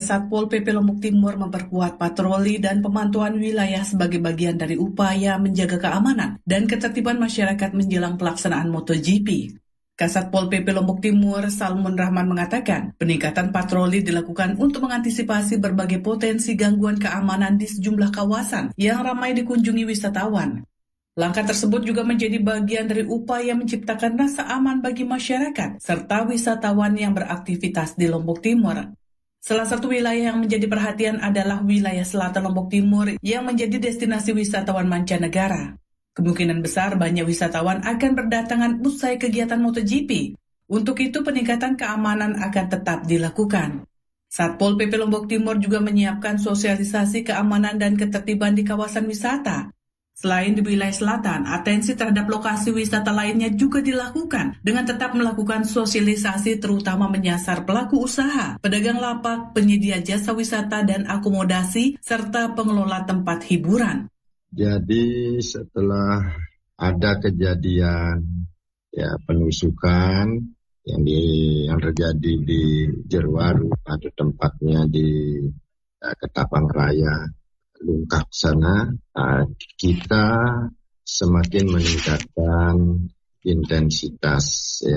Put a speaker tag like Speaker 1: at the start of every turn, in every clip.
Speaker 1: Satpol PP Lombok Timur memperkuat patroli dan pemantauan wilayah sebagai bagian dari upaya menjaga keamanan dan ketertiban masyarakat menjelang pelaksanaan MotoGP. Kasatpol PP Lombok Timur, Salmun Rahman mengatakan, peningkatan patroli dilakukan untuk mengantisipasi berbagai potensi gangguan keamanan di sejumlah kawasan yang ramai dikunjungi wisatawan. Langkah tersebut juga menjadi bagian dari upaya menciptakan rasa aman bagi masyarakat serta wisatawan yang beraktivitas di Lombok Timur. Salah satu wilayah yang menjadi perhatian adalah wilayah selatan Lombok Timur yang menjadi destinasi wisatawan mancanegara. Kemungkinan besar banyak wisatawan akan berdatangan usai kegiatan MotoGP. Untuk itu peningkatan keamanan akan tetap dilakukan. Satpol PP Lombok Timur juga menyiapkan sosialisasi keamanan dan ketertiban di kawasan wisata. Selain di wilayah selatan, atensi terhadap lokasi wisata lainnya juga dilakukan dengan tetap melakukan sosialisasi terutama menyasar pelaku usaha, pedagang lapak, penyedia jasa wisata dan akomodasi, serta pengelola tempat hiburan.
Speaker 2: Jadi setelah ada kejadian penusukan yang terjadi di Jerwaru atau tempatnya di Ketapang Raya, Lungkak sana, kita semakin meningkatkan intensitas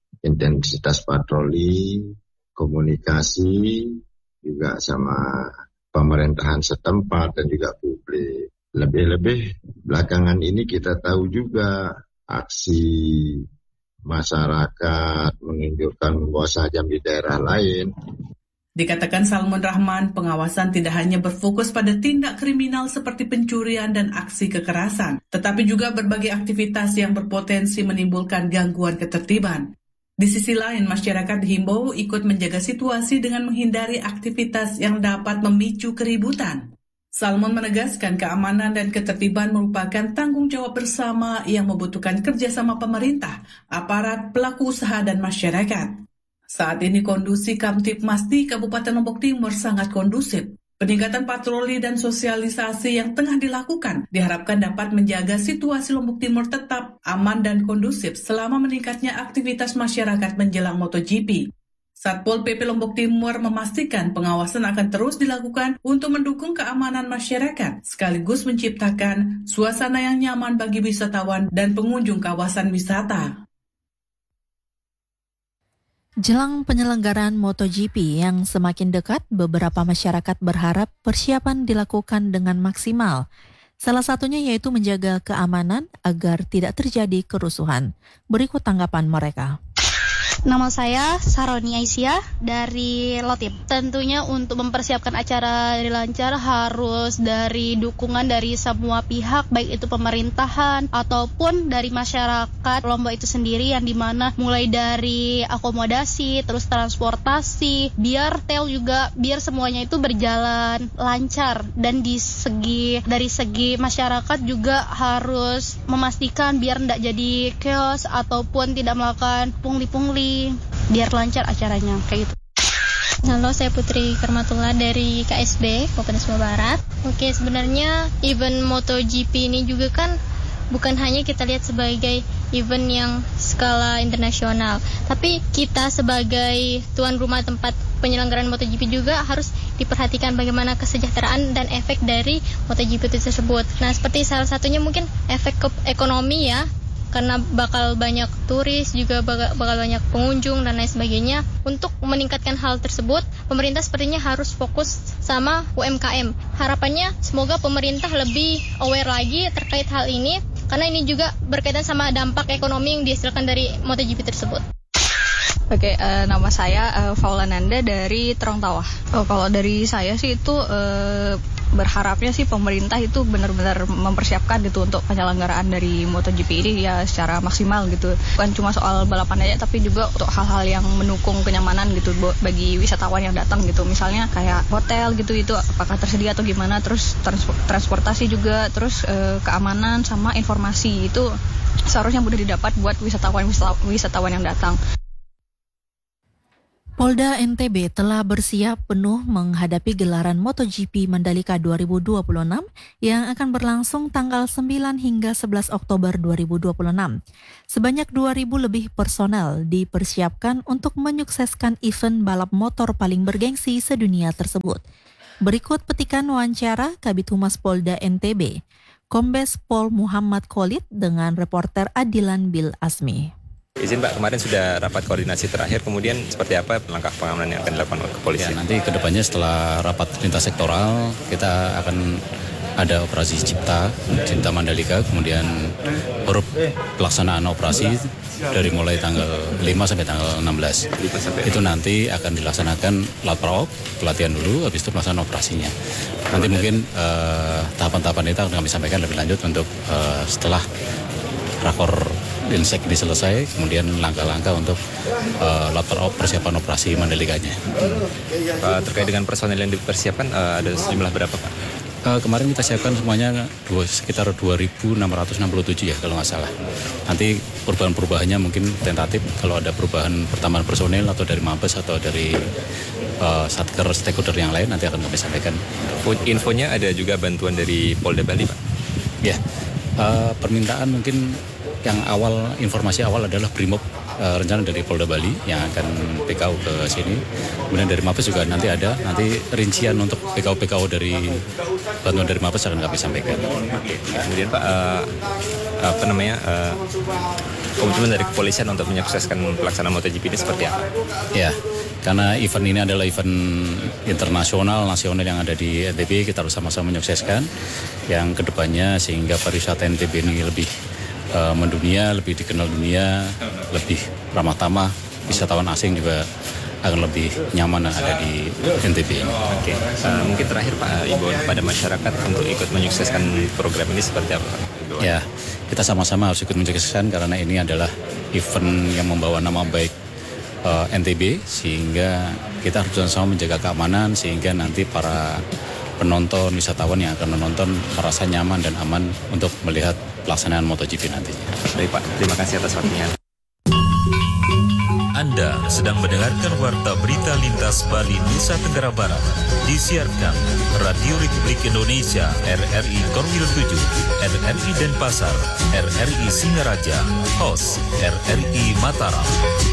Speaker 2: patroli, komunikasi juga sama pemerintahan setempat dan juga publik. Lebih-lebih belakangan ini kita tahu juga aksi masyarakat menunjukkan bahwa sajam di daerah lain.
Speaker 1: Dikatakan Salmun Rahman, pengawasan tidak hanya berfokus pada tindak kriminal seperti pencurian dan aksi kekerasan, tetapi juga berbagai aktivitas yang berpotensi menimbulkan gangguan ketertiban. Di sisi lain, masyarakat dihimbau ikut menjaga situasi dengan menghindari aktivitas yang dapat memicu keributan. Salmun menegaskan keamanan dan ketertiban merupakan tanggung jawab bersama yang membutuhkan kerjasama pemerintah, aparat, pelaku usaha, dan masyarakat. Saat ini kondisi Kamtipmas di Kabupaten Lombok Timur sangat kondusif. Peningkatan patroli dan sosialisasi yang tengah dilakukan diharapkan dapat menjaga situasi Lombok Timur tetap aman dan kondusif selama meningkatnya aktivitas masyarakat menjelang MotoGP. Satpol PP Lombok Timur memastikan pengawasan akan terus dilakukan untuk mendukung keamanan masyarakat, sekaligus menciptakan suasana yang nyaman bagi wisatawan dan pengunjung kawasan wisata.
Speaker 3: Jelang penyelenggaraan MotoGP yang semakin dekat, beberapa masyarakat berharap persiapan dilakukan dengan maksimal. Salah satunya yaitu menjaga keamanan agar tidak terjadi kerusuhan. Berikut tanggapan mereka.
Speaker 4: Nama saya Saroni Aisyah dari Lotip. Tentunya untuk mempersiapkan acara dari lancar harus dari dukungan dari semua pihak, baik itu pemerintahan ataupun dari masyarakat Lombok itu sendiri, yang dimana mulai dari akomodasi, terus transportasi, biar semuanya itu berjalan lancar. Dan dari segi masyarakat juga harus memastikan biar tidak jadi chaos ataupun tidak melakukan pungli-pungli, biar lancar acaranya, kayak gitu.
Speaker 5: Halo, saya Putri Karmatullah dari KSB, Kabupaten Sumbawa Barat. Oke, sebenarnya event MotoGP ini juga kan bukan hanya kita lihat sebagai event yang skala internasional, tapi kita sebagai tuan rumah tempat penyelenggaraan MotoGP juga harus diperhatikan bagaimana kesejahteraan dan efek dari MotoGP itu tersebut. Nah, seperti salah satunya mungkin efek ekonomi ya, karena bakal banyak turis, juga bakal banyak pengunjung dan lain sebagainya. Untuk meningkatkan hal tersebut, pemerintah sepertinya harus fokus sama UMKM. Harapannya semoga pemerintah lebih aware lagi terkait hal ini, karena ini juga berkaitan sama dampak ekonomi yang dihasilkan dari MotoGP tersebut.
Speaker 6: Oke, nama saya Faula Nanda dari Terong Tawah. Kalau dari saya sih itu berharapnya sih pemerintah itu benar-benar mempersiapkan gitu untuk penyelenggaraan dari MotoGP ini ya secara maksimal gitu. Bukan cuma soal balapan aja, tapi juga untuk hal-hal yang mendukung kenyamanan gitu bagi wisatawan yang datang gitu. Misalnya kayak hotel gitu, itu apakah tersedia atau gimana, terus transportasi juga, terus keamanan sama informasi itu seharusnya mudah didapat buat wisatawan yang datang.
Speaker 3: Polda NTB telah bersiap penuh menghadapi gelaran MotoGP Mandalika 2026 yang akan berlangsung tanggal 9 hingga 11 Oktober 2026. Sebanyak 2.000 lebih personel dipersiapkan untuk menyukseskan event balap motor paling bergengsi sedunia tersebut. Berikut petikan wawancara Kabid Humas Polda NTB, Kombes Pol Muhammad Khalid dengan reporter Adilan Bil Asmi.
Speaker 7: Izin Pak, kemarin sudah rapat koordinasi terakhir, kemudian seperti apa langkah pengamanan yang akan dilakukan oleh kepolisian?
Speaker 8: Ya, nanti kedepannya setelah rapat lintas sektoral, kita akan ada operasi Cipta Mandalika, kemudian pelaksanaan operasi dari mulai tanggal 5 sampai tanggal 16. Itu nanti akan dilaksanakan laprop, pelatihan dulu, habis itu pelaksanaan operasinya. Nanti mungkin tahapan-tahapan itu akan kami sampaikan lebih lanjut untuk setelah rakor Dinsek diselesai, kemudian langkah-langkah untuk persiapan operasi Mandalikanya.
Speaker 7: Terkait dengan personel yang dipersiapkan, ada sejumlah berapa Pak?
Speaker 8: Kemarin kita siapkan semuanya sekitar 2.667 ya kalau nggak salah. Nanti perubahan-perubahannya mungkin tentatif, kalau ada perubahan pertambahan personel atau dari Mabes atau dari Satker stakeholder yang lain nanti akan kami sampaikan.
Speaker 7: Infonya ada juga bantuan dari Polda Bali Pak?
Speaker 8: Ya, permintaan mungkin yang informasi awal adalah Brimob, rencana dari Polda Bali yang akan PKU ke sini. Kemudian dari Mabes juga nanti ada, nanti rincian untuk PKU dari bantuan dari Mabes akan kami sampaikan.
Speaker 7: Oke. Kemudian Pak, komitmen dari kepolisian untuk menyukseskan pelaksanaan MotoGP ini seperti apa?
Speaker 8: Ya, karena event ini adalah event internasional, nasional yang ada di NTB, kita harus sama-sama menyukseskan yang kedepannya sehingga pariwisata NTB ini lebih mendunia, lebih dikenal dunia, lebih ramah tamah, wisatawan asing juga akan lebih nyaman ada di NTB ini.
Speaker 7: Oke. Mungkin terakhir Pak, imbauan kepada masyarakat untuk ikut menyukseskan program ini seperti apa?
Speaker 8: Ya, kita sama-sama harus ikut menyukseskan karena ini adalah event yang membawa nama baik NTB, sehingga kita harus sama-sama menjaga keamanan sehingga nanti para penonton, wisatawan yang akan menonton merasa nyaman dan aman untuk melihat pelaksanaan MotoGP nantinya.
Speaker 7: Baik Pak, terima kasih atas waktunya.
Speaker 9: Anda sedang mendengarkan Warta Berita Lintas Bali Nusa Tenggara Barat. Disiarkan Radio Republik Indonesia RRI Korwil 7, RRI Denpasar, RRI Singaraja, host RRI Mataram.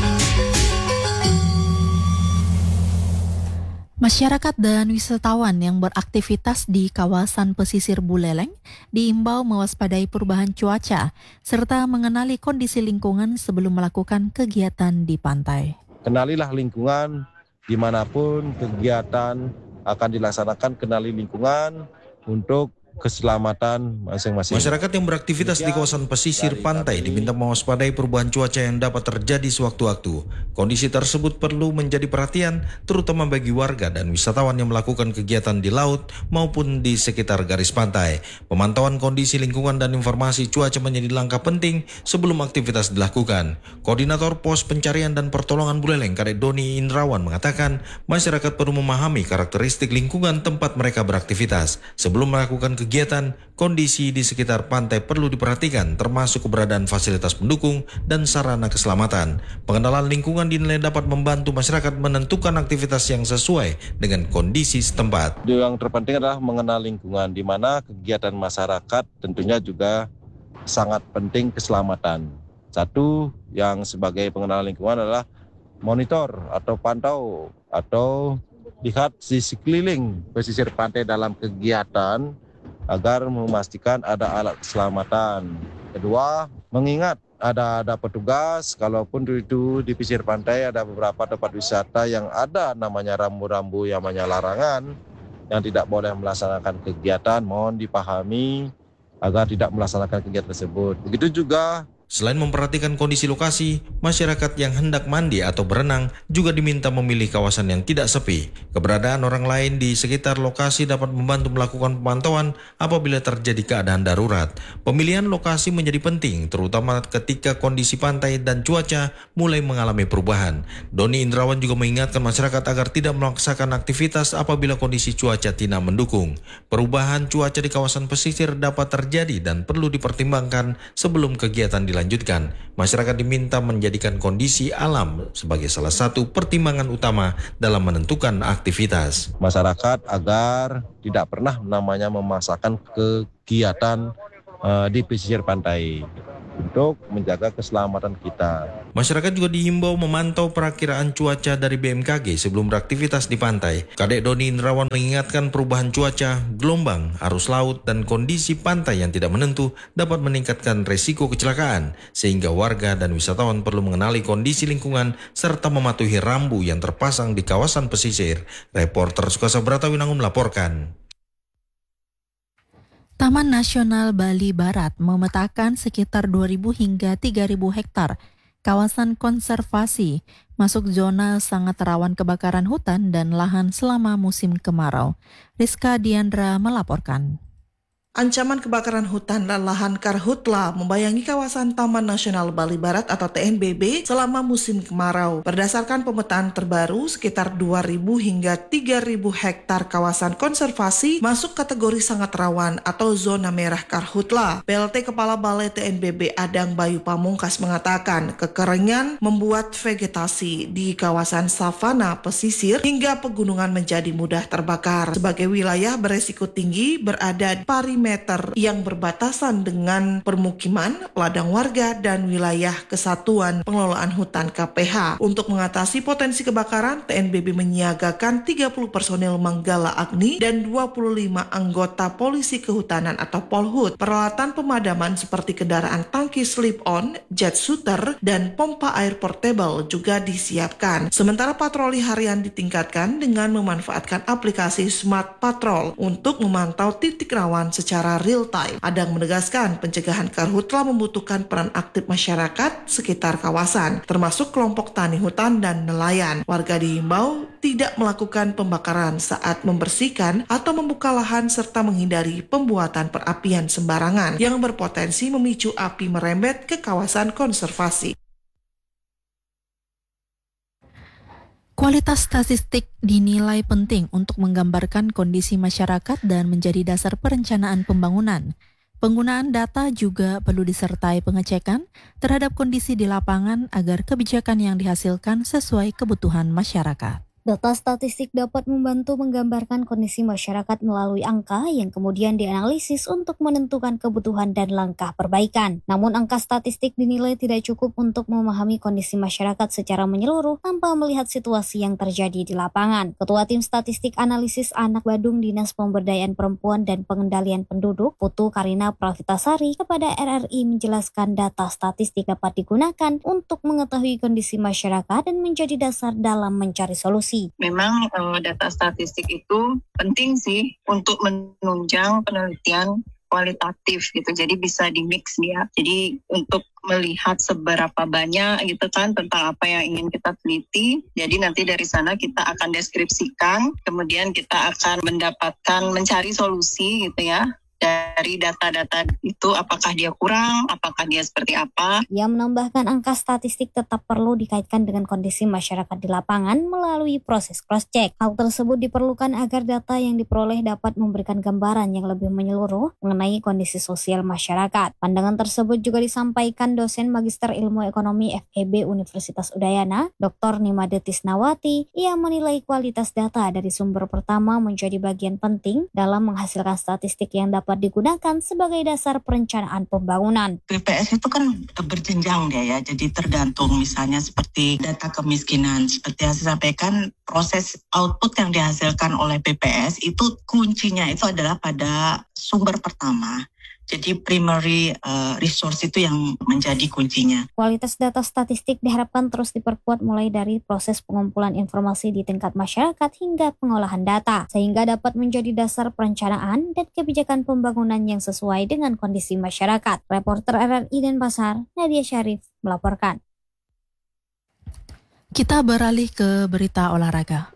Speaker 3: Masyarakat dan wisatawan yang beraktivitas di kawasan pesisir Buleleng diimbau mewaspadai perubahan cuaca serta mengenali kondisi lingkungan sebelum melakukan kegiatan di pantai.
Speaker 10: Kenalilah lingkungan dimanapun kegiatan akan dilaksanakan, kenali lingkungan untuk keselamatan masing-masing.
Speaker 11: Masyarakat yang beraktivitas di kawasan pesisir pantai diminta mewaspadai perubahan cuaca yang dapat terjadi sewaktu-waktu. Kondisi tersebut perlu menjadi perhatian terutama bagi warga dan wisatawan yang melakukan kegiatan di laut maupun di sekitar garis pantai. Pemantauan kondisi lingkungan dan informasi cuaca menjadi langkah penting sebelum aktivitas dilakukan. Koordinator Pos Pencarian dan Pertolongan Buleleng, Kadek Doni Indrawan mengatakan, masyarakat perlu memahami karakteristik lingkungan tempat mereka beraktivitas. Sebelum melakukan kegiatan, kondisi di sekitar pantai perlu diperhatikan termasuk keberadaan fasilitas pendukung dan sarana keselamatan. Pengenalan lingkungan dinilai dapat membantu masyarakat menentukan aktivitas yang sesuai dengan kondisi setempat.
Speaker 10: Yang terpenting adalah mengenal lingkungan, di mana kegiatan masyarakat tentunya juga sangat penting keselamatan. Satu yang sebagai pengenalan lingkungan adalah monitor atau pantau atau lihat sisi keliling pesisir pantai dalam kegiatan agar memastikan ada alat keselamatan. Kedua, mengingat ada petugas, kalaupun itu di pesisir pantai ada beberapa tempat wisata yang ada namanya rambu-rambu yang namanya larangan yang tidak boleh melaksanakan kegiatan, mohon dipahami agar tidak melaksanakan kegiatan tersebut. Begitu juga
Speaker 11: selain memperhatikan kondisi lokasi, masyarakat yang hendak mandi atau berenang juga diminta memilih kawasan yang tidak sepi. Keberadaan orang lain di sekitar lokasi dapat membantu melakukan pemantauan apabila terjadi keadaan darurat. Pemilihan lokasi menjadi penting, terutama ketika kondisi pantai dan cuaca mulai mengalami perubahan. Doni Indrawan juga mengingatkan masyarakat agar tidak melaksanakan aktivitas apabila kondisi cuaca tidak mendukung. Perubahan cuaca di kawasan pesisir dapat terjadi dan perlu dipertimbangkan sebelum kegiatan dilakukan. dilanjutkan. Masyarakat diminta menjadikan kondisi alam sebagai salah satu pertimbangan utama dalam menentukan aktivitas.
Speaker 10: Masyarakat agar tidak pernah namanya memaksakan kegiatan di pesisir pantai untuk menjaga keselamatan kita.
Speaker 11: Masyarakat juga dihimbau memantau perakiraan cuaca dari BMKG sebelum beraktivitas di pantai. Kadek Doni Indrawan mengingatkan perubahan cuaca, gelombang, arus laut, dan kondisi pantai yang tidak menentu dapat meningkatkan resiko kecelakaan, sehingga warga dan wisatawan perlu mengenali kondisi lingkungan serta mematuhi rambu yang terpasang di kawasan pesisir. Reporter Sukasa Bratawinangun melaporkan.
Speaker 3: Taman Nasional Bali Barat memetakan sekitar 2.000 hingga 3.000 hektar kawasan konservasi masuk zona sangat rawan kebakaran hutan dan lahan selama musim kemarau. Rizka Diandra melaporkan.
Speaker 12: Ancaman kebakaran hutan dan lahan karhutla membayangi kawasan Taman Nasional Bali Barat atau TNBB selama musim kemarau. Berdasarkan pemetaan terbaru, sekitar 2.000 hingga 3.000 hektar kawasan konservasi masuk kategori sangat rawan atau zona merah karhutla. PLT Kepala Balai TNBB Adang Bayu Pamungkas mengatakan kekeringan membuat vegetasi di kawasan savana pesisir hingga pegunungan menjadi mudah terbakar. Sebagai wilayah beresiko tinggi berada di perimeter yang berbatasan dengan permukiman, ladang warga, dan wilayah Kesatuan Pengelolaan Hutan KPH. Untuk mengatasi potensi kebakaran, TNBB menyiagakan 30 personil Manggala Agni dan 25 anggota polisi kehutanan atau Polhut. Peralatan pemadaman seperti kendaraan tangki slip-on, jet shooter, dan pompa air portable juga disiapkan. Sementara patroli harian ditingkatkan dengan memanfaatkan aplikasi Smart Patrol untuk memantau titik rawan secara real time. Adang menegaskan pencegahan karhutla membutuhkan peran aktif masyarakat sekitar kawasan, termasuk kelompok tani hutan dan nelayan. Warga diimbau tidak melakukan pembakaran saat membersihkan atau membuka lahan serta menghindari pembuatan perapian sembarangan yang berpotensi memicu api merembet ke kawasan konservasi.
Speaker 3: Kualitas statistik dinilai penting untuk menggambarkan kondisi masyarakat dan menjadi dasar perencanaan pembangunan. Penggunaan data juga perlu disertai pengecekan terhadap kondisi di lapangan agar kebijakan yang dihasilkan sesuai kebutuhan masyarakat.
Speaker 13: Data statistik dapat membantu menggambarkan kondisi masyarakat melalui angka yang kemudian dianalisis untuk menentukan kebutuhan dan langkah perbaikan. Namun angka statistik dinilai tidak cukup untuk memahami kondisi masyarakat secara menyeluruh tanpa melihat situasi yang terjadi di lapangan. Ketua Tim Statistik Analisis Anak Badung Dinas Pemberdayaan Perempuan dan Pengendalian Penduduk, Putu Karina Pravitasari, kepada RRI menjelaskan data statistik dapat digunakan untuk mengetahui kondisi masyarakat dan menjadi dasar dalam mencari solusi.
Speaker 14: Memang data statistik itu penting sih untuk menunjang penelitian kualitatif gitu. Jadi bisa di-mix dia. Jadi untuk melihat seberapa banyak gitu kan tentang apa yang ingin kita teliti. Jadi nanti dari sana kita akan deskripsikan, kemudian kita akan mencari solusi gitu ya. Dari data-data itu apakah dia kurang, apakah dia seperti apa.
Speaker 13: Ia menambahkan angka statistik tetap perlu dikaitkan dengan kondisi masyarakat di lapangan melalui proses cross-check. Hal tersebut diperlukan agar data yang diperoleh dapat memberikan gambaran yang lebih menyeluruh mengenai kondisi sosial masyarakat. Pandangan tersebut juga disampaikan dosen Magister Ilmu Ekonomi FEB Universitas Udayana, Dr. Nimade Tisnawati. Ia menilai kualitas data dari sumber pertama menjadi bagian penting dalam menghasilkan statistik yang dapat digunakan sebagai dasar perencanaan pembangunan.
Speaker 15: BPS itu kan berjenjang dia ya, jadi tergantung misalnya seperti data kemiskinan. Seperti yang saya sampaikan, proses output yang dihasilkan oleh BPS itu kuncinya itu adalah pada sumber pertama. Jadi primary resource itu yang menjadi kuncinya.
Speaker 13: Kualitas data statistik diharapkan terus diperkuat mulai dari proses pengumpulan informasi di tingkat masyarakat hingga pengolahan data, sehingga dapat menjadi dasar perencanaan dan kebijakan pembangunan yang sesuai dengan kondisi masyarakat. Reporter RRI Denpasar, Nadia Syarif, melaporkan.
Speaker 3: Kita beralih ke berita olahraga.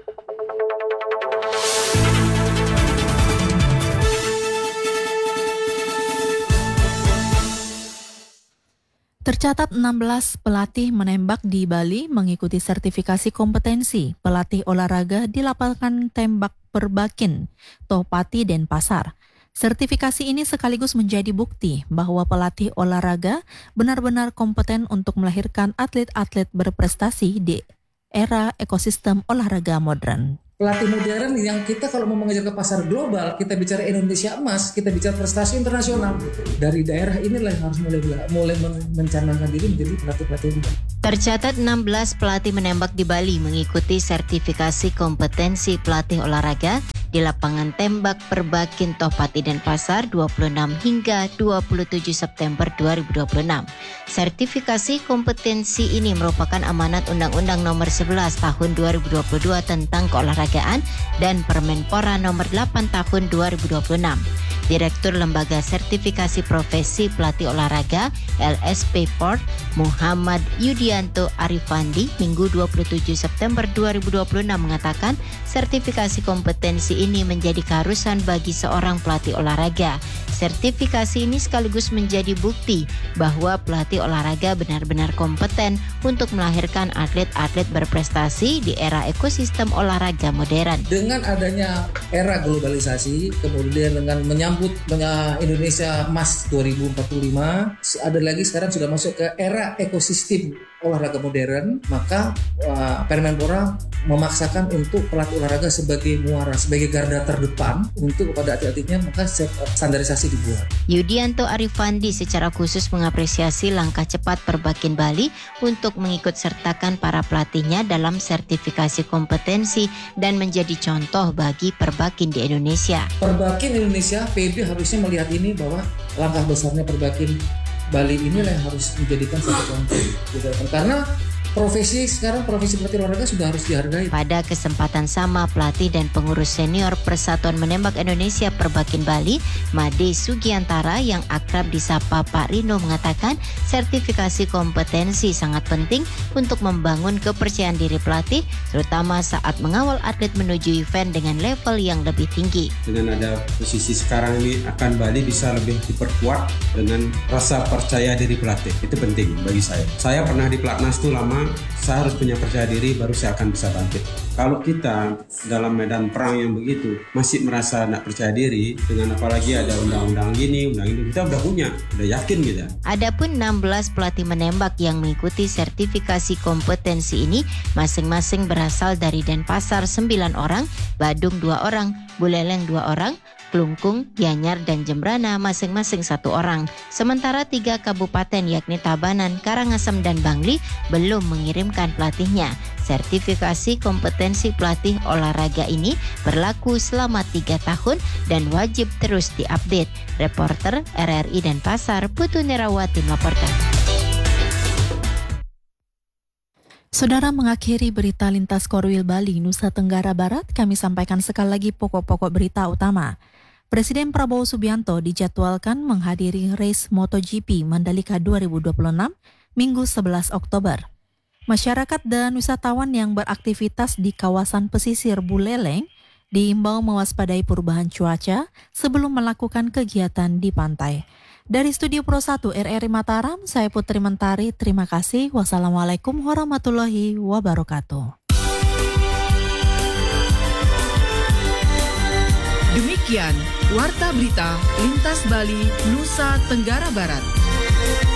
Speaker 3: Tercatat 16 pelatih menembak di Bali mengikuti sertifikasi kompetensi pelatih olahraga di lapangan tembak Perbakin, Tohpati, Denpasar. Sertifikasi ini sekaligus menjadi bukti bahwa pelatih olahraga benar-benar kompeten untuk melahirkan atlet-atlet berprestasi di era ekosistem olahraga modern.
Speaker 16: Pelatih modern yang kita kalau mau mengejar ke pasar global, kita bicara Indonesia emas, kita bicara prestasi internasional. Dari daerah inilah yang harus mulai mencanangkan diri menjadi pelatih-pelatih.
Speaker 17: Tercatat 16 pelatih menembak di Bali mengikuti sertifikasi kompetensi pelatih olahraga di lapangan tembak Perbakin Tohpati Denpasar 26 hingga 27 September 2026. Sertifikasi kompetensi ini merupakan amanat Undang-Undang Nomor 11 Tahun 2022 tentang keolahragaan dan Permenpora Nomor 8 Tahun 2026. Direktur Lembaga Sertifikasi Profesi Pelatih Olahraga LSP Port Muhammad Yudianto Arifandi Minggu 27 September 2026 mengatakan sertifikasi kompetensi ini menjadi keharusan bagi seorang pelatih olahraga. Sertifikasi ini sekaligus menjadi bukti bahwa pelatih olahraga benar-benar kompeten untuk melahirkan atlet-atlet berprestasi di era ekosistem olahraga modern.
Speaker 16: Dengan adanya era globalisasi, kemudian dengan menyambut Indonesia Emas 2045, ada lagi sekarang sudah masuk ke era ekosistem olahraga modern, maka Permenpora memaksakan untuk pelatih olahraga sebagai muara, sebagai garda terdepan untuk kepada atlet-atletnya, maka standarisasi dibuat.
Speaker 17: Yudianto Arifandi secara khusus mengapresiasi langkah cepat Perbakin Bali untuk mengikut sertakan para pelatihnya dalam sertifikasi kompetensi dan menjadi contoh bagi Perbakin di Indonesia.
Speaker 16: Perbakin Indonesia, PB harusnya melihat ini bahwa langkah besarnya Perbakin Bali inilah yang harus menjadikan satu contoh. Karena profesi pelatih olahraga sudah harus dihargai.
Speaker 17: Pada kesempatan sama, pelatih dan pengurus senior Persatuan Menembak Indonesia Perbakin Bali, Made Sugiantara yang akrab disapa Pak Rino mengatakan sertifikasi kompetensi sangat penting untuk membangun kepercayaan diri pelatih, terutama saat mengawal atlet menuju event dengan level yang lebih tinggi.
Speaker 18: Dengan ada posisi sekarang ini akan Bali bisa lebih diperkuat dengan rasa percaya diri pelatih. Itu penting bagi saya. Saya pernah di Platnas itu lama. Saya harus punya percaya diri baru saya akan bisa bangkit. Kalau kita dalam medan perang yang begitu masih merasa tidak percaya diri, dengan apalagi ada undang-undang gini, undang ini, kita udah punya, udah yakin gitu.
Speaker 17: Adapun 16 pelatih menembak yang mengikuti sertifikasi kompetensi ini masing-masing berasal dari Denpasar 9 orang, Badung 2 orang, Buleleng 2 orang, Klungkung, Gianyar, dan Jembrana masing-masing 1 orang. Sementara 3 kabupaten yakni Tabanan, Karangasem, dan Bangli belum mengirimkan pelatihnya. Sertifikasi kompetensi pelatih olahraga ini berlaku selama 3 tahun dan wajib terus diupdate. Reporter RRI Denpasar, Putu Nerawati melaporkan.
Speaker 3: Saudara, mengakhiri berita lintas Korwil Bali, Nusa Tenggara Barat, kami sampaikan sekali lagi pokok-pokok berita utama. Presiden Prabowo Subianto dijadwalkan menghadiri race MotoGP Mandalika 2026 Minggu 11 Oktober. Masyarakat dan wisatawan yang beraktivitas di kawasan pesisir Buleleng diimbau mewaspadai perubahan cuaca sebelum melakukan kegiatan di pantai. Dari Studio Pro 1 RRI Mataram, saya Putri Mentari, terima kasih. Wassalamualaikum warahmatullahi wabarakatuh.
Speaker 1: Demikian Warta Berita Lintas Bali, Nusa Tenggara Barat.